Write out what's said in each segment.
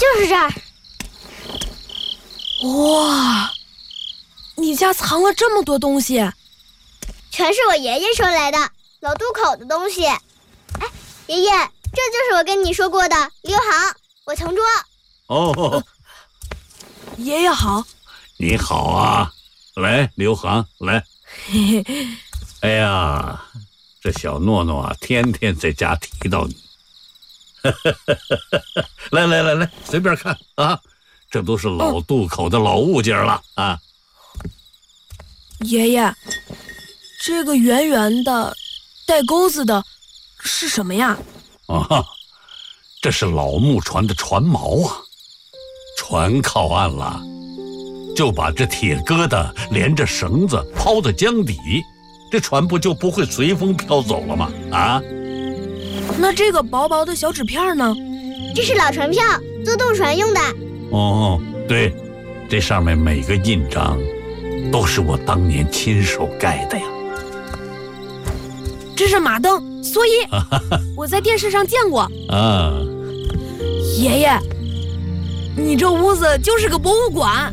就是这儿。 哇，你家藏了这么多东西？ 全是我爷爷收来的老渡口的东西。哎，爷爷，这就是我跟你说过的刘航，我同桌。 哦， 爷爷好。 你好啊，来，刘航，来。 嘿嘿， 哎呀，这小诺诺啊，天天在家提到你。来，随便看啊，这都是老渡口的老物件了啊。 爷爷，这个圆圆的、带钩子的是什么呀？ 啊，这是老木船的船锚啊。船靠岸了，就把这铁疙瘩连着绳子抛到江底，这船不就不会随风飘走了吗？啊？ 那这个薄薄的小纸片呢？ 这是老船票，坐渡船用的。 哦，对，这上面每个印章都是我当年亲手盖的呀。 这是马镫、蓑衣，我在电视上见过。 啊， 爷爷，你这屋子就是个博物馆。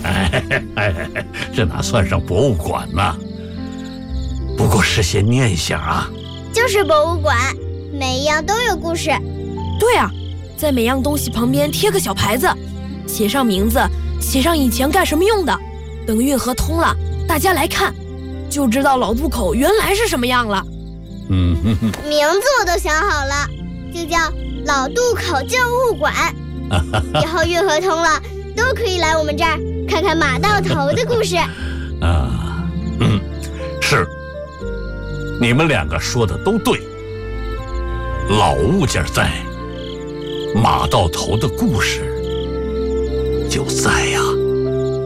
这哪算上博物馆呢？不过是些念想啊。 就是博物馆，每一样都有故事。 对啊，在每样东西旁边贴个小牌子，写上名字，写上以前干什么用的。等运河通了，大家来看，就知道老渡口原来是什么样了。 名字我都想好了，就叫老渡口旧物馆。以后运河通了，都可以来我们这儿看看马到头的故事。 是，你们两个说的都对。老物件在，马到头的故事就在呀。